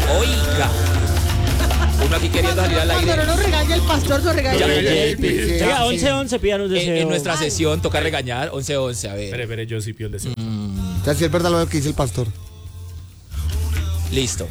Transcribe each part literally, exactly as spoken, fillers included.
Oiga. Uno aquí queriendo salir al aire. Cuando no nos regaña el pastor, nos regaña el J P. Oiga, once once, pídanos deseo. En, en nuestra sesión toca regañar, once once, a ver. Espere, espere, yo sí pido el deseo. O sea, si es verdad lo que dice el pastor. Listo.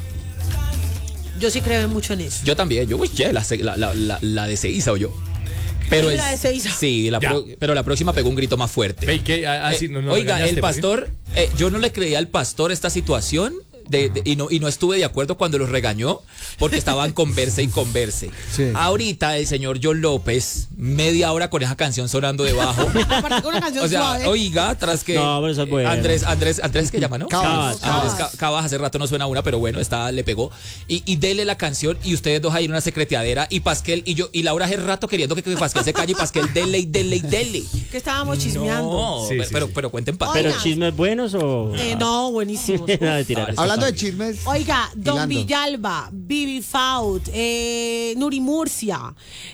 Yo sí creo mucho en eso. Yo también, yo uy, yeah, la, la, la, la, la de Seiza o yo. Pero La es, de Seiza. Sí, la pro, pero la próxima pegó un grito más fuerte. Ve, ¿qué? Ah, sí, Eh, no, no oiga, regañaste, el pastor, eh, yo no le creía al pastor esta situación. De, de, y, no, y no estuve de acuerdo cuando los regañó porque estaban converse y converse. Sí. Ahorita el señor John López, media hora con esa canción sonando debajo. Aparte con una canción O sea, suave. oiga, tras que No, pero eso es bueno. Andrés, Andrés, Andrés que llama, ¿no? Cabas. Andrés Ca- Cabas, hace rato no suena una, pero bueno, está, le pegó. Y, y dele la canción y ustedes dos ahí en una secreteadera y Pasquel y yo, y Laura hace rato queriendo que, que Pasquel se calle y Pasquel dele y dele y dele. Que estábamos chismeando. No, Sí, pero, sí, pero, sí. pero cuenten pa. ¿Pero Oigan. chismes buenos o...? Eh, no, buenísimo. Nada de tirar. Hablando de chismes. Oiga, Don Hilando. Villalba, Bibi Faut, eh, Nuri Murcia,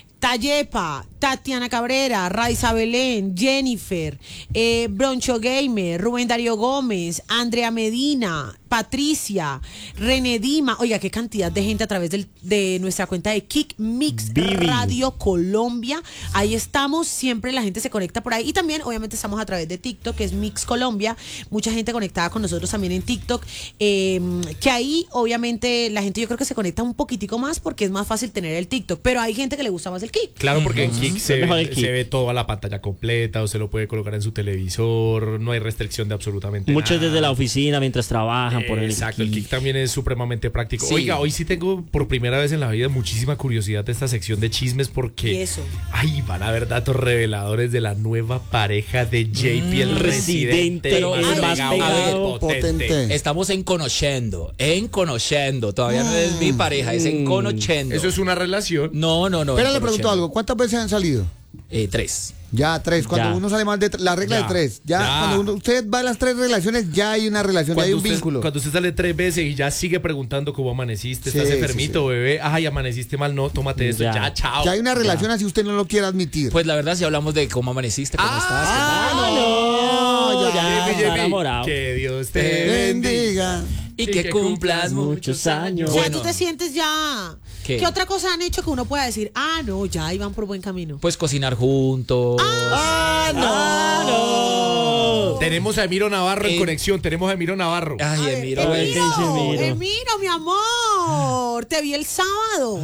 Tallepa, Tatiana Cabrera, Raiza Belén, Jennifer, eh, Broncho Gamer, Rubén Darío Gómez, Andrea Medina, Patricia, René Dima. Oiga, qué cantidad de gente a través del, de nuestra cuenta de Kick Mix Vivi. Radio Colombia. Ahí estamos, siempre la gente se conecta por ahí. Y también, obviamente, estamos a través de TikTok, que es Mix Colombia. Mucha gente conectada con nosotros también en TikTok. Eh, que ahí, obviamente, la gente yo creo que se conecta un poquitico más porque es más fácil tener el TikTok. Pero hay gente que le gusta más el Kick. Claro, porque en Kik se, Mejor el ve- Kik. se ve toda la pantalla completa, o se lo puede colocar en su televisor, no hay restricción de absolutamente Muchos nada. desde la oficina mientras trabajan por el Exacto, el Kik también es supremamente práctico. Sí. Oiga, hoy sí tengo por primera vez en la vida muchísima curiosidad de esta sección de chismes porque ¿Y eso? ay, van a haber datos reveladores de la nueva pareja de J P, el residente, Residente, más el más pegado, pegado, potente. potente. Estamos en conociendo, en conociendo. Todavía no es mi pareja, es en conociendo. Eso es una relación. No, no, no. Pero en le pregunto conociendo. algo. ¿Cuántas veces han salido? Eh, tres. Ya, tres. Cuando Ya. uno sale más de tre- la regla Ya. de tres. Ya, Ya. cuando uno, usted va a las tres relaciones, ya hay una relación, ya hay Cuando un usted, vínculo. cuando usted sale tres veces y ya sigue preguntando cómo amaneciste, Sí, estás sí, enfermito, sí. bebé, ay, amaneciste mal, no, tómate eso, Ya. ya, chao. Ya hay una relación así usted no lo quiere admitir. Pues la verdad, si hablamos de cómo amaneciste, cómo estás. Ah, no, ya, J P, está J P, enamorado. Que Dios te Te bendiga. bendiga. Y Y que, que cumplas cumplas muchos años. O sea, Bueno, tú te sientes ya. ¿Qué? ¿Qué? otra cosa han hecho que uno pueda decir, ah, no, ya iban por buen camino? pues cocinar juntos. ¡Ah, no! ¡Ah, no! Tenemos a Emiro Navarro en Eh, conexión, tenemos a Emiro Navarro. Ay, A ver, Emiro. a ver, ay, ¿qué dice Emiro, Emiro? Emiro, mi amor, te vi el sábado.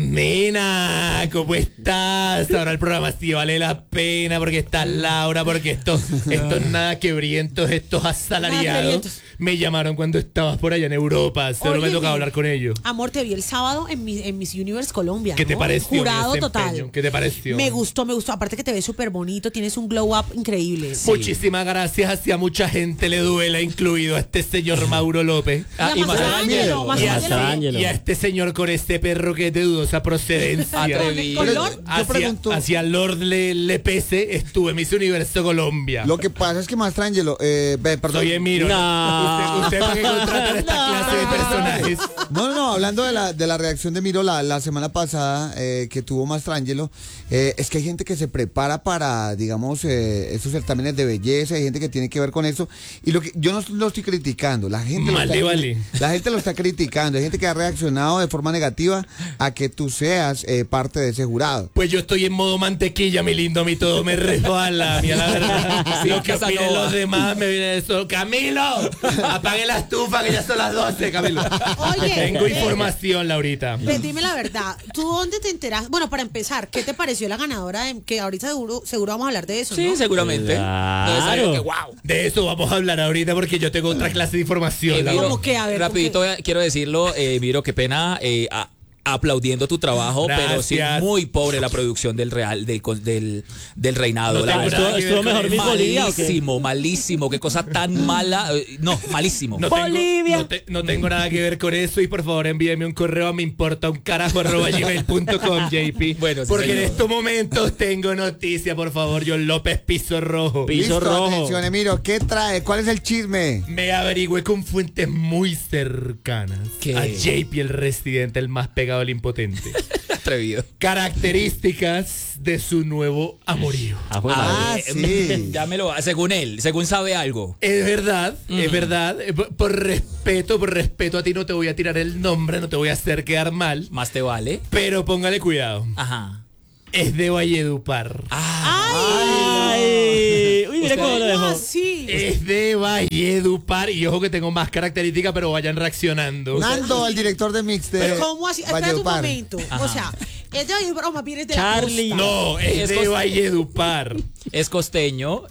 Nena, ¿cómo estás? Ahora el programa sí vale la pena porque estás Laura, porque estos, estos nada quebrientos, estos asalariados quebrientos. me llamaron cuando estabas por allá en Europa. Solo me Óyeme. tocaba hablar con ellos. Amor, te vi el sábado en, mi, en Miss Universe Colombia. ¿Qué te ¿no? pareció mi Jurado desempeño? total. ¿Qué te pareció? Me gustó, me gustó. Aparte que te ves súper bonito, tienes un glow up increíble. Muchísimas gracias, hacia mucha gente le duela, incluido a este señor Mauro López. Ah, Y y a Mastrangelo. Mastrangelo, Y a, Mastrangelo. y a este señor con este perro que es de dudosa procedencia. Atrevido. Con Pero Lord. yo Hacia, pregunto, hacia Lord Le, Le Pese estuve en Miss Universo Colombia. lo que pasa es que Mastrangelo, eh, ve, perdón. Soy Emiro. No. ¿Usted, usted para qué contratar esta No. clase de personajes? No, no, no, hablando de la, de la reacción de Miro la, la semana pasada eh, que tuvo Mastrangelo, eh, es que hay gente que se prepara para, digamos, eh, estos certámenes de belleza, hay gente que tiene que ver con eso, y lo que yo no lo estoy criticando, la gente, lo Vale, está, vale. la gente lo está criticando, hay gente que ha reaccionado de forma negativa a que tú seas eh, parte de ese jurado. Pues yo estoy en modo mantequilla, mi lindo, a mí todo me resbala, mira la verdad. Sí, Lo que opinen Casanova. los demás me viene de eso. ¡Camilo! Apague la estufa que ya son las doce, Camilo. Oye, Tengo eh, información, Laurita. Ve, dime la verdad, ¿tú dónde te enteras? Bueno, para empezar, ¿qué te pareció la ganadora? De, que ahorita seguro, seguro vamos a hablar de eso, Sí, ¿no? seguramente. Claro. Entonces, algo que, wow. De eso vamos a hablar ahorita porque yo tengo otra clase de información. Eh, Laura. Miro, ¿Cómo que? A ver, rapidito eh, quiero decirlo, eh, Miro, qué pena, eh, a- aplaudiendo tu trabajo, pero sí Gracias. muy pobre la producción del real, del, del, del reinado. No la tengo verdad. nada ¿Estuvo, que ver estuvo con mejor eso. Miss Bolivia o qué? Malísimo, malísimo, qué cosa tan mala. eh, no, malísimo. No tengo, Bolivia. no, te- no tengo nada que ver con eso y por favor envíeme un correo a me importa un carajo arroba gmail punto com, J P. Bueno, sí, porque en señor. estos momentos tengo noticia, por favor, John López Piso Rojo. Piso Listo, rojo. atención, Emiro, ¿qué trae? ¿Cuál es el chisme? Me averigüé con fuentes muy cercanas ¿Qué? a J P, el residente, el más pegado, el impotente. Atrevido. Características de su nuevo amorío. Ah, jue Ah, madre. sí. Ya me lo va, según él, según sabe algo. Es verdad, es verdad. Eh, Por, por respeto, por respeto a ti no te voy a tirar el nombre, no te voy a hacer quedar mal. Más te vale. Pero póngale cuidado. Ajá. Es de Valledupar. Ay, uy, mire cómo lo ¿Cómo dejó. así? Es de Valledupar. Y ojo que tengo más características, pero vayan reaccionando. Nando, el director de Mix de ¿Cómo así? Espérate un Valledupar. momento. O sea, es de Valledupar o más bien es de Charlie. la costa. No, es, Es de costa- Valledupar. Es costeño.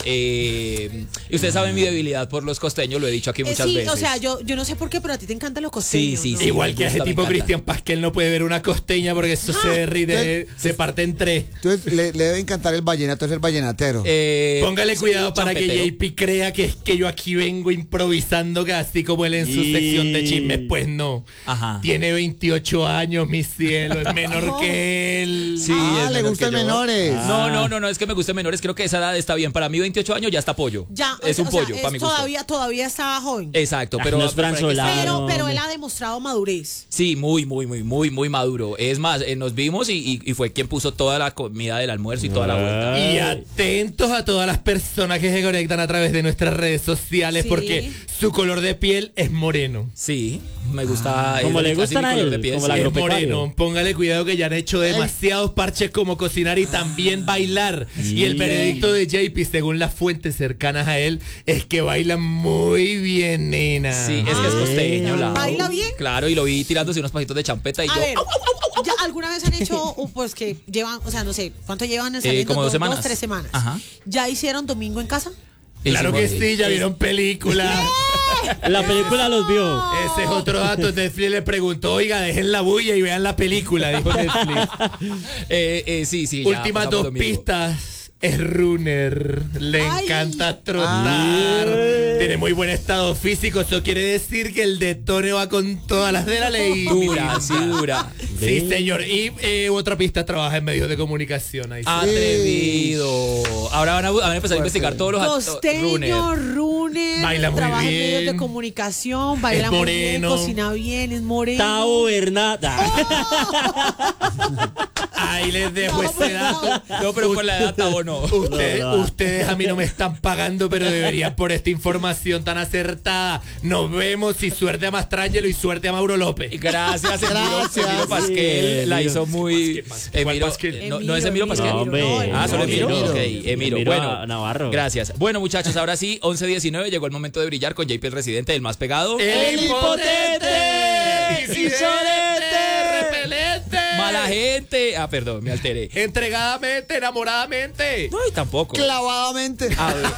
eh, y ustedes saben mi debilidad por los costeños, lo he dicho aquí Eh, muchas sí, veces. o sea, yo, yo no sé por qué, pero a ti te encantan los costeños. Sí, sí, ¿no? sí. Igual que a ese gusta, me tipo encanta. Cristian Pasquel no puede ver una costeña porque eso se derrite, se parte en tres. Entonces le, le debe encantar el vallenato, es el vallenatero. Eh, Póngale sí, cuidado para que champetero. J P crea que es que yo aquí vengo improvisando casi como él en su Y- sección de chismes. Pues no. Ajá. Tiene veintiocho años, mi cielo. Es menor que él. Sí, ah, es le menor gustan que yo. menores. No, no, no, no, es que me gusten menores, creo que esa edad está bien. Para mí veintiocho años ya está pollo. Ya, es o un sea, pollo, es para mi gusto. todavía, todavía está joven. Exacto, Ah, pero... no es Fran pero hay que- Solano. pero, no, pero hombre. él ha demostrado madurez. Sí, muy, muy, muy, muy, muy maduro. Es más, eh, nos vimos y, y- y fue quien puso toda la comida del almuerzo y toda la vuelta. Y Ay. atentos a todas las personas que se conectan a través de nuestras redes sociales Sí. porque su color de piel es moreno. Sí, me gusta. Como es le casi gustan mi a color él, de piel, como sí. la Es agropecuario. moreno. Póngale cuidado que ya han hecho demasiados parches como cocinar y también bailar. Y el Sí. veredicto de J P, según las fuentes cercanas a él, es que baila muy bien, nena. Sí, es que es costeño, Lau. ¿Baila bien? Claro, y lo vi tirándose unos pasitos de champeta y A yo. ver, ¿ya alguna vez han hecho, uh, pues que llevan, o sea, no sé, ¿cuánto llevan saliendo? como dos semanas. tres semanas. Ajá. ¿Ya hicieron domingo en casa? Claro que hicimos- sí, ya vieron película. La película los vio. Ese es otro dato. Netflix le preguntó, oiga, dejen la bulla y vean la película, dijo Netflix. Eh, eh, sí, sí. ya Últimas pasamos dos domingo. pistas. Es runner, le Ay. encanta trotar, tiene muy buen estado físico, eso quiere decir que el de Tone va con todas las de la ley. Dura, sí, dura. Sí, señor. Y eh, otra pista, trabaja en medios de comunicación. Ahí sí. Atrevido. Ahora van a, van a empezar a investigar todos los actos- Costeño, runner, Baila muy trabaja en bien. medios de comunicación, baila Es muy bien, moreno. cocina bien, es moreno. Tao Bernata. Ahí les dejo No, ese pues, dato. No, pero con la edad o no. Ustedes, No, no. ustedes a mí no me están pagando, pero deberían por esta información tan acertada. Nos vemos y suerte a Mastrangelo y suerte a Mauro López. Gracias, Emiro, Gracias. Emiro Pasquel. Sí, la Emiro. hizo muy. Pasquel, Emiro, Pasquel. eh, no, no es Emiro Emiro, Pasquel. No, hombre. Ah, solo Emiro. Emiro. Ok, Emiro. Emiro. Emiro Bueno, Navarro. gracias. Bueno, muchachos, ahora sí, once diecinueve llegó el momento de brillar con J P el residente, el más pegado. ¡El impotente! ¡Insolente! ¡Repelente! Mala gente. Ah, perdón, me alteré. Entregadamente, enamoradamente. No, y tampoco. Clavadamente. A ver.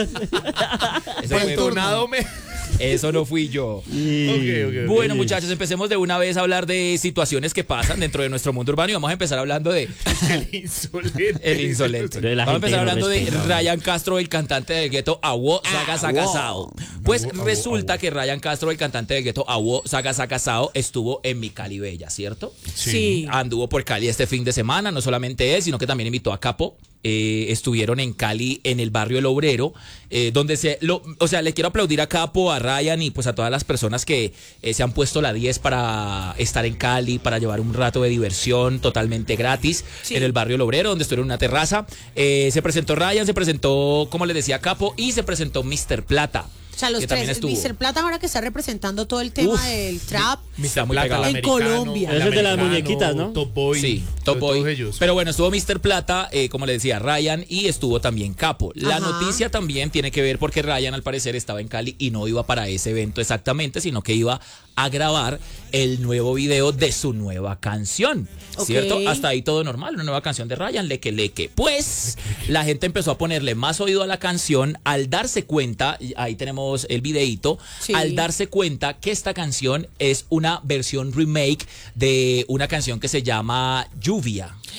Eso, fue- Entonado me. eso no fui yo. Ok, ok, ok. Bueno, muchachos, empecemos de una vez a hablar de situaciones que pasan dentro de nuestro mundo urbano y vamos a empezar hablando de El insolente. el insolente. De la Vamos a gente empezar que no hablando de respeta. Ryan Castro, el cantante del gueto Awo Saga Saga Sao. Pues resulta que Ryan Castro, el cantante del gueto Awo Saga Saga Sao, estuvo en mi Cali Bella, ¿cierto? Sí. Anduvo por Cali este fin de semana, no solamente él, sino que también invitó a Capo. Eh, estuvieron en Cali, en el barrio El Obrero, eh, donde se, lo, o sea, le quiero aplaudir a Capo, a Ryan y pues a todas las personas que eh, se han puesto la diez para estar en Cali, para llevar un rato de diversión totalmente gratis Sí. en el barrio El Obrero, donde estuvieron en una terraza. Eh, se presentó Ryan, se presentó, como les decía, Capo, y se presentó mister Plata. O sea, los que también tres. estuvo. mister Plata ahora que está representando todo el tema Uf. del trap. Está muy Plata, pegado. el En americano, Colombia. el Ese es de las americano, muñequitas, ¿no? Top Boy. Sí, Top Todos Boy. ellos. Pero bueno, estuvo mister Plata, eh, como le decía, Ryan, y estuvo también Capo. La Ajá. noticia también tiene que ver porque Ryan al parecer estaba en Cali y no iba para ese evento exactamente, sino que iba a grabar el nuevo video de su nueva canción. Ok. ¿Cierto? Hasta ahí todo normal, una nueva canción de Ryan, leque leque. Pues la gente empezó a ponerle más oído a la canción al darse cuenta, y ahí tenemos el videíto, Sí. al darse cuenta que esta canción es una versión remake de una canción que se llama Lluvia.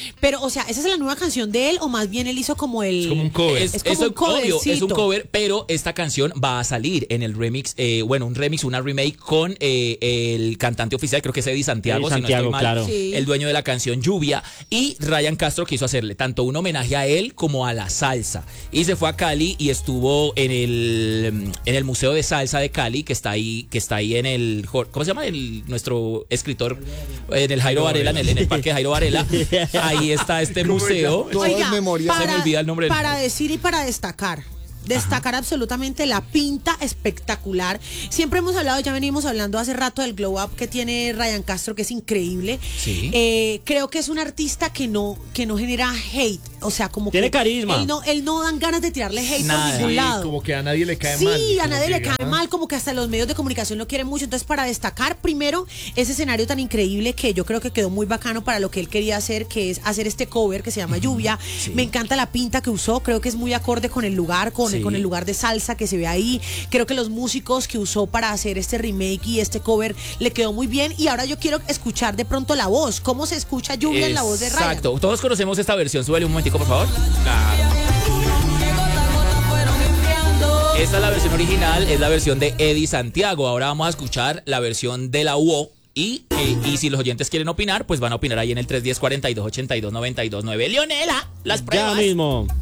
Pero, o sea, ¿esa es la nueva canción de él o más bien él hizo como el... Es como un cover. Es, Es como eso, un covercito. obvio, es un cover, pero esta canción va a salir en el remix, eh, bueno, un remix, una remake con eh, el cantante oficial, creo que es Eddie Santiago, Eddie si no estoy Santiago, mal, claro. Sí. el dueño de la canción Lluvia, y Ryan Castro quiso hacerle tanto un homenaje a él como a la salsa. Y se fue a Cali y estuvo en el, en el Museo de Salsa de Cali, que está ahí, que está ahí en el, ¿cómo se llama? El, nuestro escritor, en el Jairo Varela, en el, en el Parque Jairo Varela. Ahí está este museo. Todo es memoria. Se me olvida el nombre del- para decir y para destacar. Destacar absolutamente la pinta espectacular. Siempre hemos hablado, ya venimos hablando hace rato del glow up que tiene Ryan Castro, que es increíble. Sí. Eh, creo que es un artista que no, que no genera hate. O sea, como Tiene que carisma. Él no, él no dan ganas de tirarle hate Nada. por ningún Sí, lado. como que a nadie le cae Sí, mal. a como nadie que, le cae ah, mal, como que hasta los medios de comunicación lo quieren mucho. Entonces, para destacar primero ese escenario tan increíble que yo creo que quedó muy bacano para lo que él quería hacer, que es hacer este cover que se llama Lluvia. Me encanta la pinta que usó, creo que es muy acorde con el lugar, con, Sí. con el lugar de salsa que se ve ahí. Creo que los músicos que usó para hacer este remake y este cover le quedó muy bien. Y ahora yo quiero escuchar de pronto la voz. ¿Cómo se escucha Lluvia en la voz de Ryan? Exacto. Todos conocemos esta versión. Súbele un momentico, por favor. Claro. Esta es la versión original, es la versión de Eddie Santiago. Ahora vamos a escuchar la versión de la U O. Y, eh, y si los oyentes quieren opinar, pues van a opinar ahí en el tres uno cero, cuarenta y dos, ochenta y dos, noventa y dos, nueve. Leonela, las Ya pruebas. mismo.